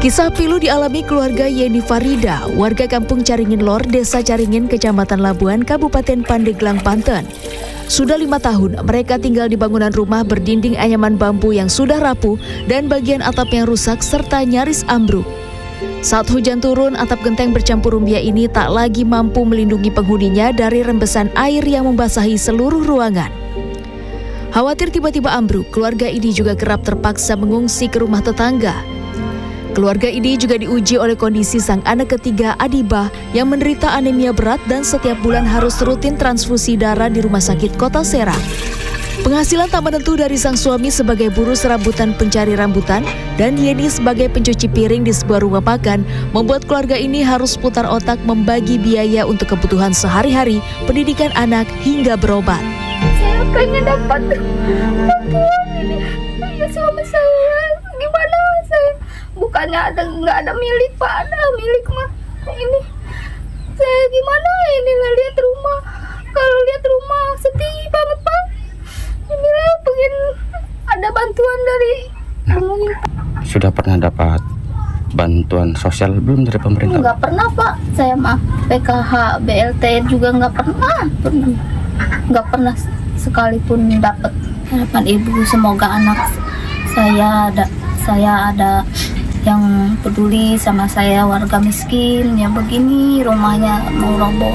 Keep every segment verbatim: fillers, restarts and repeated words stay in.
Kisah pilu dialami keluarga Yeni Farida, warga kampung Caringin Lor, Desa Caringin, Kecamatan Labuan, Kabupaten Pandeglang, Banten. Sudah lima tahun mereka tinggal di bangunan rumah berdinding anyaman bambu yang sudah rapuh dan bagian atap yang rusak serta nyaris ambruk. Saat hujan turun, atap genteng bercampur rumbia ini tak lagi mampu melindungi penghuninya dari rembesan air yang membasahi seluruh ruangan. Khawatir tiba-tiba ambruk, keluarga ini juga kerap terpaksa mengungsi ke rumah tetangga. Keluarga ini juga diuji oleh kondisi sang anak ketiga, Adibah, yang menderita anemia berat dan setiap bulan harus rutin transfusi darah di Rumah Sakit Kota Serang. Penghasilan tak menentu dari sang suami sebagai buruh serabutan pencari rambutan dan Yeni sebagai pencuci piring di sebuah rumah makan membuat keluarga ini harus putar otak membagi biaya untuk kebutuhan sehari-hari, pendidikan anak, hingga berobat. Saya pengen dapat bantuan ini. Ya suami saya, gimana saya? Bukannya ada nggak ada milik Pak, ada milik mah ini. Saya gimana ini lihat rumah? Kalau lihat rumah sedih banget Pak. Inilah pengen ada bantuan dari pemerintah. Sudah pernah dapat bantuan sosial belum dari pemerintah? Nggak pernah Pak. Saya mah P K H, B L T juga nggak pernah, pernah nggak pernah sekalipun dapat. Harapan ibu semoga anak saya ada saya ada yang peduli sama saya, warga miskin ya begini rumahnya mau roboh.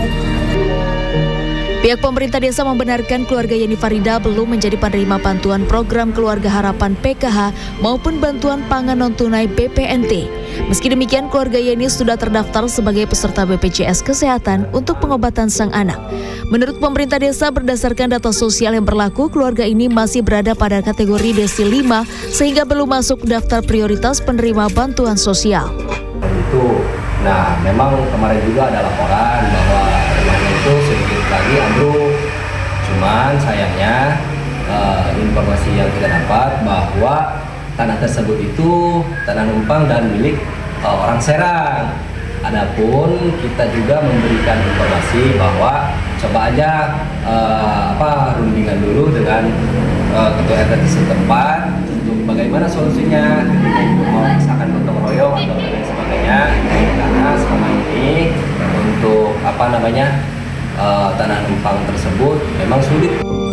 Pihak pemerintah desa membenarkan keluarga Yeni Farida belum menjadi penerima bantuan program Keluarga Harapan P K H maupun bantuan pangan non-tunai B P N T. Meski demikian, keluarga Yeni sudah terdaftar sebagai peserta B P J S Kesehatan untuk pengobatan sang anak. Menurut pemerintah desa, berdasarkan data sosial yang berlaku, keluarga ini masih berada pada kategori desil lima sehingga belum masuk daftar prioritas penerima bantuan sosial. Itu, nah memang kemarin juga ada laporan bahwa rumahnya itu sedikit lagi ambruk. Cuman sayangnya uh, informasi yang kita dapat bahwa tanah tersebut itu tanah numpang dan milik uh, orang Serang. Adapun kita juga memberikan informasi bahwa coba aja uh, apa rundingan dulu dengan uh, ketua R T setempat untuk bagaimana solusinya, mau misalkan gotong royong atau lain sebagainya. Karena selama ini untuk apa namanya uh, tanah numpang tersebut memang sulit.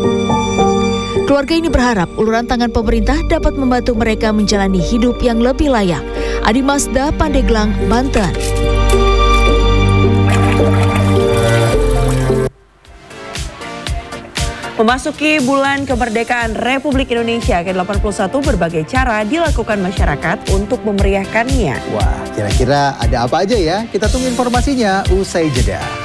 Keluarga ini berharap uluran tangan pemerintah dapat membantu mereka menjalani hidup yang lebih layak. Adi Masda, Pandeglang, Banten. Memasuki bulan kemerdekaan Republik Indonesia ke delapan puluh satu, berbagai cara dilakukan masyarakat untuk memeriahkannya. Wah, kira-kira ada apa aja ya? Kita tunggu informasinya usai jeda.